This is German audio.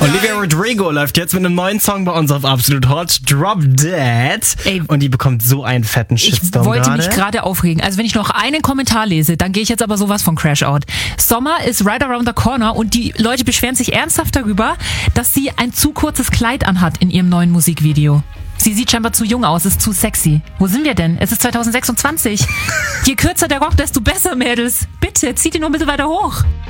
Olivia Rodrigo läuft jetzt mit einem neuen Song bei uns auf Absolut Hot, Drop Dead. Ey, und die bekommt so einen fetten Shitstorm. Ich wollte mich gerade aufregen. Also wenn ich noch einen Kommentar lese, dann gehe ich jetzt aber sowas von Crash Out. Sommer ist right around the corner und die Leute beschweren sich ernsthaft darüber, dass sie ein zu kurzes Kleid anhat in ihrem neuen Musikvideo. Sie sieht scheinbar zu jung aus, ist zu sexy. Wo sind wir denn? Es ist 2026. Je kürzer der Rock, desto besser, Mädels. Bitte, zieht ihn nur ein bisschen weiter hoch.